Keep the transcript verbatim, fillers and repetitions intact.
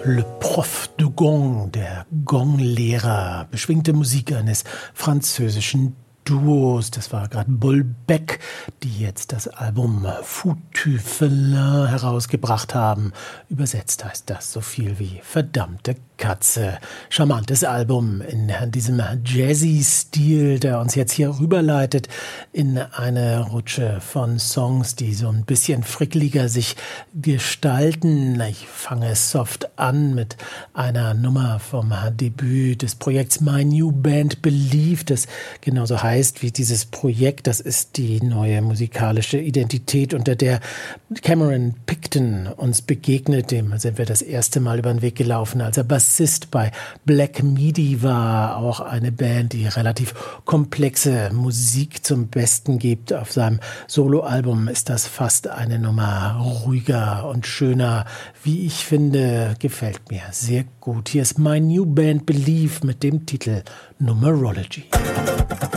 Le Prof de Gong, der Gonglehrer, beschwingte Musik eines französischen Duos. Das war gerade Bolbec, die jetzt das Album Foutu Felin herausgebracht haben. Übersetzt heißt das so viel wie verdammte Katze. Charmantes Album in diesem Jazzy-Stil, der uns jetzt hier rüberleitet in eine Rutsche von Songs, die so ein bisschen frickeliger sich gestalten. Ich fange soft an mit einer Nummer vom Debüt des Projekts My New Band Believe, das genauso heißt wie dieses Projekt. Das ist die neue musikalische Identität, unter der Cameron Picton uns begegnet. Dem sind wir das erste Mal über den Weg gelaufen, als er Bassist bei Black Midi war. Auch eine Band, die relativ komplexe Musik zum Besten gibt. Auf seinem Soloalbum ist das fast eine Nummer ruhiger und schöner. Wie ich finde, gefällt mir sehr gut. Hier ist My New Band Believe mit dem Titel Numerology.